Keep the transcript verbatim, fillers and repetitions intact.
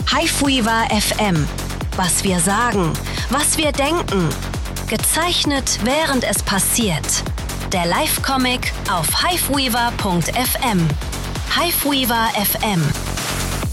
Hiveweaver F M. Was wir sagen, was wir denken. Gezeichnet, während es passiert. Der Live-Comic auf hiveweaver punkt f m. Hiveweaver F M.